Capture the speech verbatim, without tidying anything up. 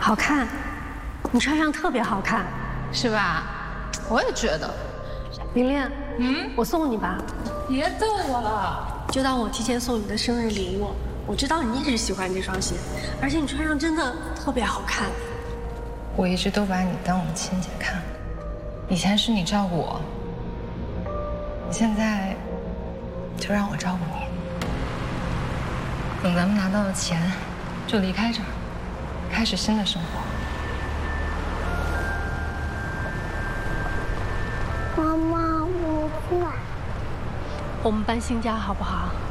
好看，你穿上特别好看， 是吧？我也觉得。 玲玲，嗯，我送你吧。 别逗我了， 就当我提前送你的生日礼物。我知道你一直喜欢这双鞋，而且你穿上真的特别好看。 我一直都把你当我的亲姐看，以前是你照顾我，现在就让我照顾你。等咱们拿到了钱，就离开这儿，开始新的生活。 妈妈，我不来。 我们搬新家好不好？